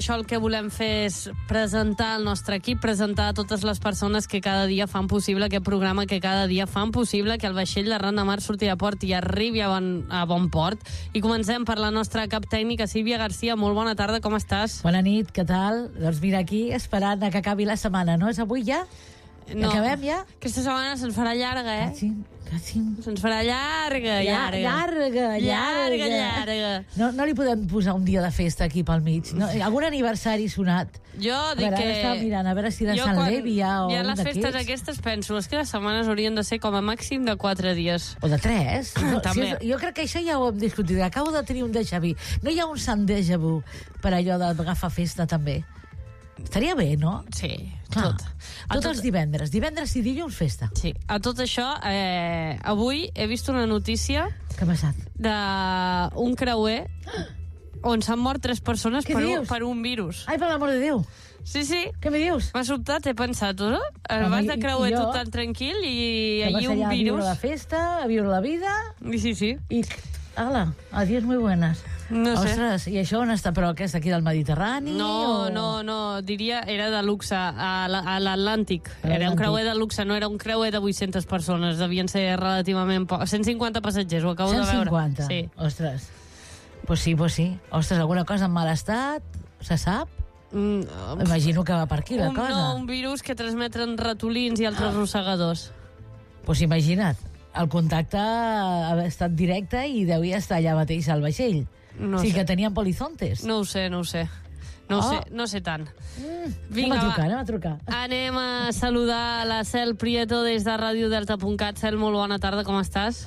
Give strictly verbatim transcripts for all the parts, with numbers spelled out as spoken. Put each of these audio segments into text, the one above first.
Això el que volem fer és presentar el nostre equip, presentar a totes les persones que cada dia fan possible aquest programa, que cada dia fan possible que el vaixell de Ran de Mar surti de port i arribi a bon, a bon port. I comencem per la nostra cap tècnica, Sílvia Garcia. Molt bona tarda, com estàs? Bona nit, què tal? Doncs mira, aquí esperant que acabi la setmana, no? És avui ja? No, acabem ja? Aquesta setmana se'ns farà llarga, eh? Quasi, quasi. Se'ns farà llarga, llarga. Llarga, llarga. Llarga, llarga. No, no li podem posar un dia de festa aquí pel mig. No, algun aniversari sonat. Jo dic veure, que... Estava mirant, a veure si de jo Sant quan Levi ja o hi ha un les festes d'aquests. aquestes penso, és que les setmanes haurien de ser com a màxim de quatre dies. O de tres. No, També. si és, jo crec que això ja ho hem discutit. Acabo de tenir un déjà vu. No hi ha un sant déjà vu per allò d'agafar festa, també? Estaria bé, no? Sí, Clar. tot. A Tots tot- els divendres. Divendres i dilluns, festa. Sí, a tot això, eh, avui he vist una notícia Què ha passat? d'un creuer on s'han mort tres persones Què per un, dius? per un virus. Ai, per l'amor de Déu. Sí, sí. Què me dius? M'ha sobtat, he pensat, no? El Home, vas i- de i creuer jo? tot tan tranquil i Que vas allí un allà a viure virus. la festa, a viure la vida I sí, sí. i... Ala, adiós muy buenas. No sé. Ostres, i això on està? Però que és aquí del Mediterrani? No, o... no, no, diria, era de luxe, a la- a l'Atlàntic. A Era un l'Atlàntic. creuer de luxe, no era un creuer de vuit-centes persones, devien ser relativament poc. cent cinquanta passatgers, ho acabo de veure. cent cinquanta? Sí. Ostres. Pues sí, pues sí. Ostres, alguna cosa en mal estat? Se sap? Mm, Imagino que va per aquí la un, cosa. no, un virus que transmeten ratolins i altres arrossegadors. Pues imagina't, el contacte ha estat directe i devia estar allà mateix al vaixell. No o sigui sé. que tenien polizontes. No ho sé, no ho sé. No, Oh. ho sé, no sé tant. Mm, Vinga, anem a trucar, va. anem a trucar. Anem a saludar la Cel Prieto des de ràdio delta punt cat. Cel, molt bona tarda, com estàs?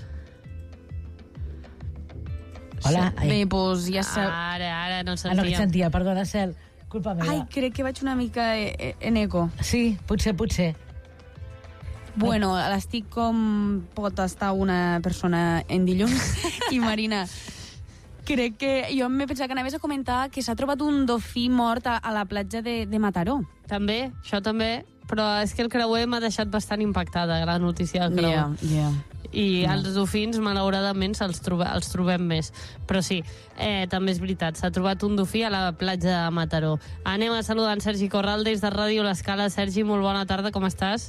Hola. Ai, Bé, doncs ja sap... Ara, ara, no et ah, no, que et sentíem. sentia, perdona, Cel. Culpa meva. Ai, crec que vaig una mica eh, en eco. Sí, potser, potser. Bueno, l'estic com pot estar una persona en dilluns. I Marina, crec que jo m'he pensat que anaves a comentar que s'ha trobat un dofí mort a, a la platja de, de Mataró. També, això també, però és que el creuer m'ha deixat bastant impactada, la notícia del creuer. Ja, ja. I els dofins, malauradament, se'ls troba, els trobem més. Però sí, eh, també és veritat, s'ha trobat un dofí a la platja de Mataró. Anem a saludar en Sergi Corral des de Ràdio L'Escala. Sergi, molt bona tarda, com estàs?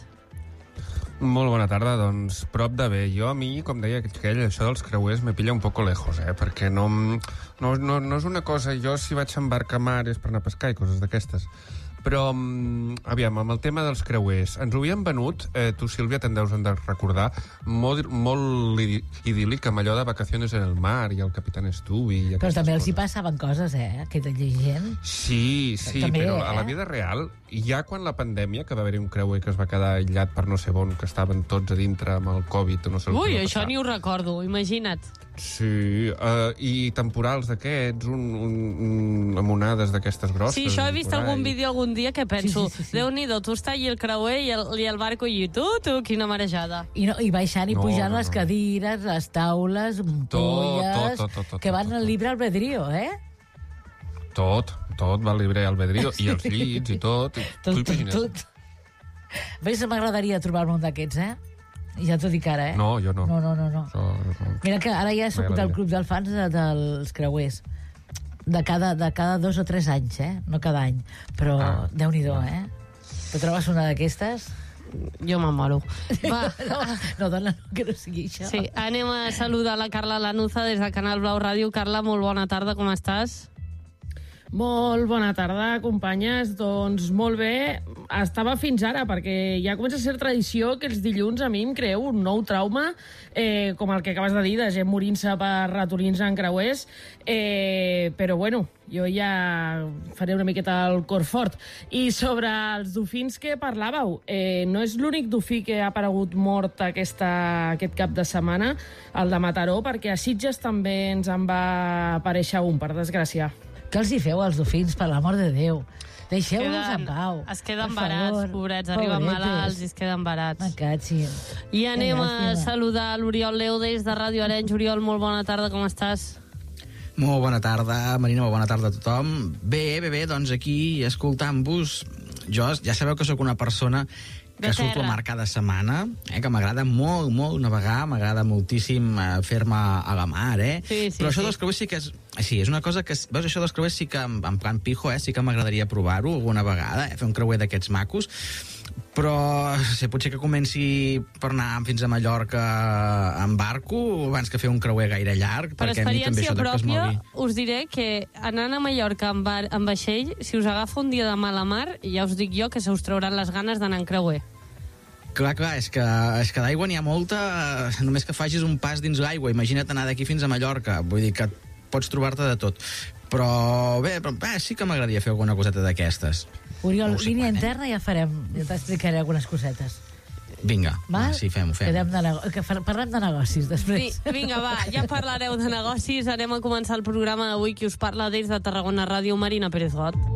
Molt bona tarda, doncs prop de bé. Jo, a mi, com deia aquell, això dels creuers me pilla un poco lejos, eh? Perquè no, no, no, no és una cosa... Jo, si vaig en barca a mar és per anar a pescar i coses d'aquestes. Però, um, aviam, amb el tema dels creuers, ens ho havien venut, eh, tu, Sílvia, te'n deus de recordar, molt, molt idi- idíl·lic, amb allò de vacaciones en el mar i el Capitán Stubbs i Però aquestes també els hi coses. passaven coses, eh? Aquesta gent. Sí, sí, També, però eh? a la vida real, ja quan la pandèmia, que va haver-hi un creuer que es va quedar aïllat per no sé on, que estaven tots a dintre amb el Covid, no sé el Ui, que va això passar. ni ho recordo, imagina't. Sí, uh, i temporals d'aquests, un, un, un, amb onades d'aquestes grosses. Sí, això he vist por ahí. algun vídeo algun dia que penso, Sí, sí, sí, sí. Déu-n'hi-do, tu està allà el creuer i el, i el barco i tu, tu, quina marejada. I, no, i baixant i No, pujant no, les no. cadires, les taules, ampolles, tot, tot, tot, tot, que van tot, al tot. libre albedrío, eh? Tot, tot va al libre albedrío, i els llits i tot. I, Tot, tu tot, imagina't. tot. Ves, m'agradaria trobar-me un d'aquests, eh? Ja t'ho dic ara, eh? No, jo no. No, no, no, no. Això, no. Mira que ara ja soc del club dels fans de, dels creuers. De cada, de cada dos o tres anys, eh? No cada any. Però Ah, Déu-n'hi-do, eh? Te trobes una d'aquestes? Jo m'enmoro. Va, No, no, dona, no, que no sigui això. sí, anem a saludar la Carla Lanuza des del Canal Blau Ràdio. Carla, molt bona tarda, com estàs? Molt bona tarda, companyes. Doncs molt bé. Estava fins ara, perquè ja comença a ser tradició que els dilluns a mi em creu un nou trauma, eh, com el que acabes de dir, de gent morint-se per ratolins en creuers. Eh, però bueno, jo ja faré una miqueta el cor fort. I sobre els dofins que parlàveu, eh, no és l'únic dofí que ha aparegut mort aquesta, aquest cap de setmana, el de Mataró, perquè a Sitges també ens en va aparèixer un, per desgràcia. Què els hi feu als dofins, per l'amor de Déu? Deixeu-los Queden- en pau. Es queden per barats, favor. pobrets, arriben Pobretes. malalts i es queden barats. M'encatxi. I anem a Llàstima. saludar l'Oriol Leo des de Ràdio Arenys. Oriol, molt bona tarda, com estàs? Molt bona tarda, Marina, molt bona tarda a tothom. Bé, bé, bé, doncs aquí, escoltant-vos, jo ja sabeu que sóc una persona De que surto terra. a mar cada setmana, eh, que m'agrada molt, molt navegar, m'agrada moltíssim eh, fer-me a la mar, eh? Sí, sí, Però això sí. dels creuers sí que és... Sí, és una cosa que... Veus, això dels creuers sí que, en, en plan pijo, eh, sí que m'agradaria provar-ho alguna vegada, eh, fer un creuer d'aquests macos, però sí, potser que comenci per anar fins a Mallorca en barco abans que fer un creuer gaire llarg, Per perquè a mi també experiència això de que es pròpia, mogui... us diré que anant a Mallorca amb, bar, amb vaixell, si us agafa un dia de mala mar, ja us dic jo que se us trauran les ganes d'anar en creuer. Clar, clar, és que, és que d'aigua n'hi ha molta, eh, només que facis un pas dins l'aigua. Imagina't anar d'aquí fins a Mallorca. Vull dir que pots trobar-te de tot. Però bé, però, bé sí que m'agradaria fer alguna coseta d'aquestes. Oriol, No ho sé línia quan, eh? interna ja farem. Ja t'explicaré algunes cosetes. Vinga, Va? va, sí, fem-ho, fem-ho. Quedem de nego... que far- Parlem de negocis Sí, després. vinga, va, ja parlareu de negocis. Anem a començar el programa d'avui. Qui us parla des de Tarragona Ràdio, Marina Pérez Got.